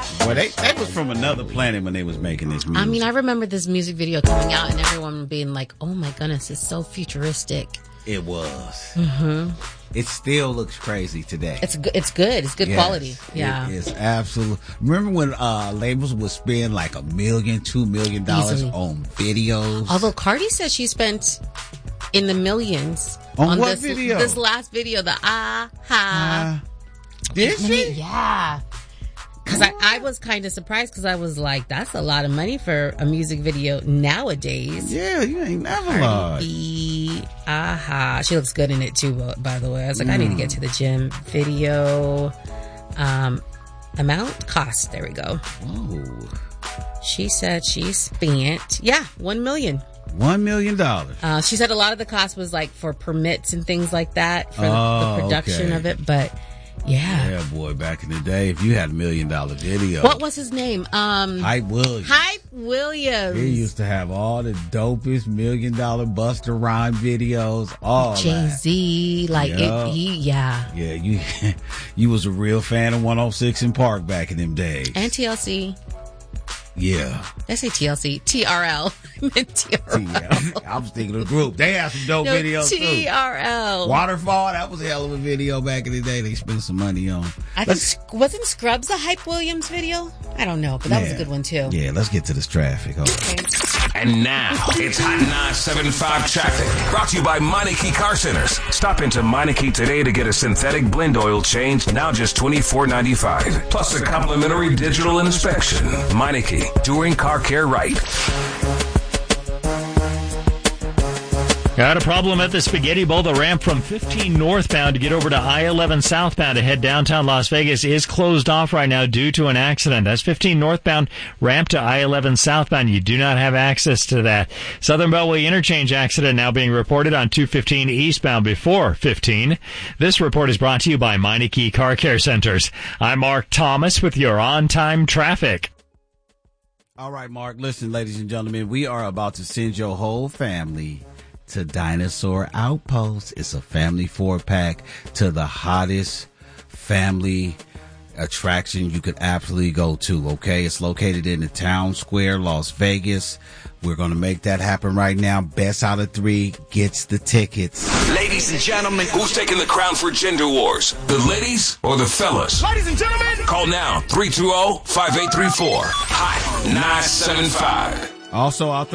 Well, they was from another planet when they was making this music. I mean, I remember this music video coming out and everyone being like, oh my goodness, it's so futuristic. It was. Mm-hmm. It still looks crazy today. It's good. It's good. It's good quality. Yeah. It is absolutely. Remember when labels would spend like $1 million, $2 million on videos? Although Cardi says she spent in the millions on what video? This last video, the Did she? Yeah. Because I was kind of surprised because I was like, that's a lot of money for a music video nowadays. Yeah, you ain't never lied. She looks good in it too, by the way. I was like, I need to get to the gym. Video. Amount? Cost. There we go. Whoa. She said she spent, $1 million. $1 million. She said a lot of the cost was like for permits and things like that for the production of it, but yeah, boy, back in the day, if you had $1 million video. What was his name? Hype Williams. Hype Williams. He used to have all the dopest $1 million Busta Rhymes videos. All Jay-Z, Yeah, you was a real fan of 106 in Park back in them days. And TLC. Yeah. I say TLC. TRL. I meant TRL. I was thinking of the group. They had some dope videos too. TRL. Waterfall, that was a hell of a video back in the day. They spent some money on. I think, wasn't Scrubs a Hype Williams video? I don't know, but that was a good one too. Yeah, let's get to this traffic. Okay. And now, it's Hot 975 traffic. Brought to you by Meineke Car Centers. Stop into Meineke today to get a synthetic blend oil change, now just $24.95. Plus a complimentary digital inspection. Meineke, doing car care right. Got a problem at the Spaghetti Bowl. The ramp from 15 northbound to get over to I-11 southbound to head downtown Las Vegas is closed off right now due to an accident. That's 15 northbound, ramp to I-11 southbound. You do not have access to that. Southern Beltway interchange accident now being reported on 215 eastbound before 15. This report is brought to you by Meineke Car Care Centers. I'm Mark Thomas with your on-time traffic. All right, Mark, listen, ladies and gentlemen, we are about to send your whole family to Dinosaur Outpost. It's a family 4-pack to the hottest family attraction you could absolutely go to, okay? It's located in the town square, Las Vegas. We're going to make that happen right now. Best out of 3 gets the tickets. Ladies and gentlemen, who's taking the crown for Gender Wars? The ladies or the fellas? Ladies and gentlemen, call now, 320-5834. Hot 975. Also out